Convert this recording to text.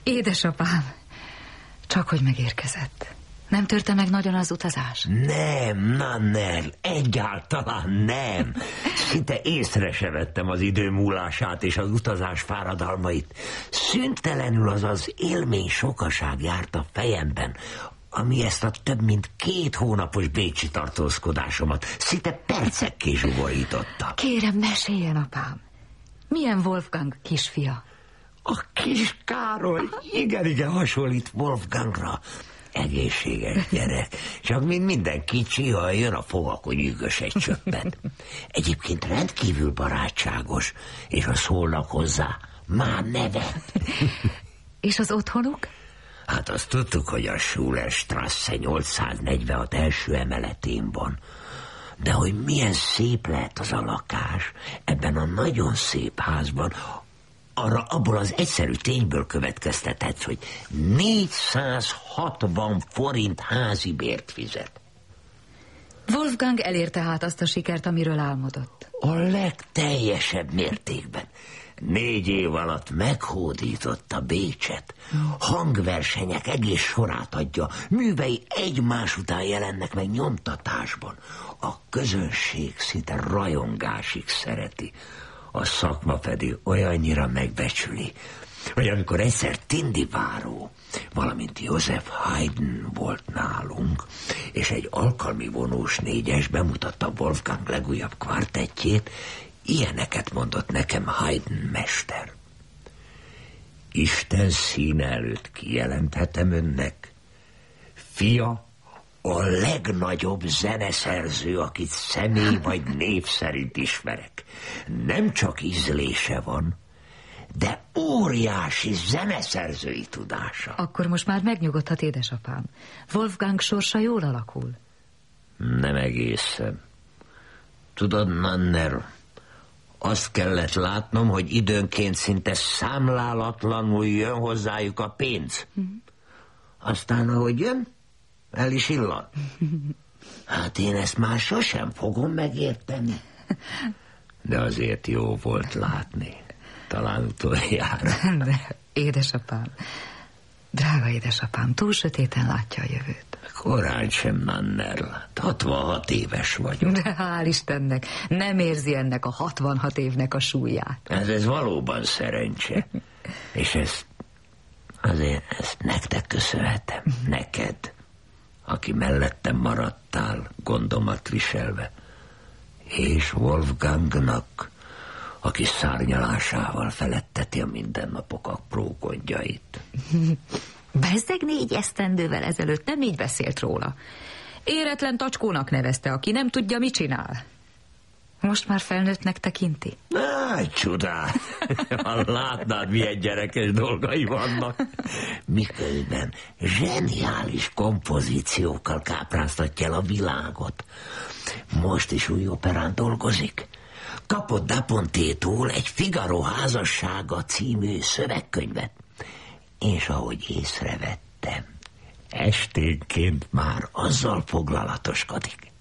Édesapám, csak hogy megérkezett. Nem törte meg nagyon az utazás? Nem, Nanner, egyáltalán nem. Szinte észre se vettem az idő múlását és az utazás fáradalmait. Szüntelenül az élmény sokaság járt a fejemben, ami ezt a több mint 2 hónapos bécsi tartózkodásomat szinte percekké zsugorította. Kérem, meséljen, apám. Milyen Wolfgang kisfia? A kis Károly, igen, hasonlít Wolfgangra. Egészséges gyerek, csak mint minden kicsi, ha jön a fog, akkor nyűgös egy csöppet. Egyébként rendkívül barátságos, és ha szólnak hozzá, már nevet. És az otthonuk? Hát azt tudtuk, hogy a Schulerstrasse 846 első emeletén van. De hogy milyen szép lehet az a lakás ebben a nagyon szép házban, arra abból az egyszerű tényből következtethetsz, hogy 460 forint házi bért fizet. Wolfgang elérte hát azt a sikert, amiről álmodott. A legteljesebb mértékben. 4 év alatt meghódította Bécset. Hangversenyek egész sorát adja. Művei egymás után jelennek meg nyomtatásban. A közönség szinte rajongásig szereti. A szakma pedig olyannyira megbecsüli, hogy amikor egyszer Tindy Váró, valamint Joseph Haydn volt nálunk, és egy alkalmi vonós 4-es bemutatta Wolfgang legújabb kvartettjét, ilyeneket mondott nekem Haydn mester. Isten színe előtt kijelenthetem önnek, fia a legnagyobb zeneszerző, akit személy vagy név szerint ismerek. Nem csak ízlése van, de óriási zeneszerzői tudása. Akkor most már megnyugodhat, édesapám. Wolfgang sorsa jól alakul. Nem egészen. Tudod, Nanner, azt kellett látnom, hogy időnként szinte számlálatlanul jön hozzájuk a pénz. Aztán, ahogy jön, el is illan. Hát én ezt már sosem fogom megérteni. De azért jó volt látni. Talán utoljára. De, édesapám, drága édesapám, túl sötéten látja a jövőt. Korán sem, Nanner. 66 éves vagyok. De hál' Istennek, nem érzi ennek a 66 évnek a súlyát. Ez valóban szerencse. És ezt nektek köszönhetem. Neked, aki mellettem maradtál, gondomat viselve. És Wolfgangnak, aki szárnyalásával feletteti a mindennapok apró gondjait. Bezzeg 4 esztendővel ezelőtt nem így beszélt róla. Éretlen tacskónak nevezte, aki nem tudja, mit csinál. Most már felnőttnek tekinti? Csodál! Látnád, milyen gyerekes dolgai vannak. Miközben zseniális kompozíciókkal kápráztatja el a világot. Most is új operán dolgozik. Kapott Da Pontétól egy Figaro házassága című szövegkönyvet. És ahogy észrevettem, esténként már azzal foglalatoskodik.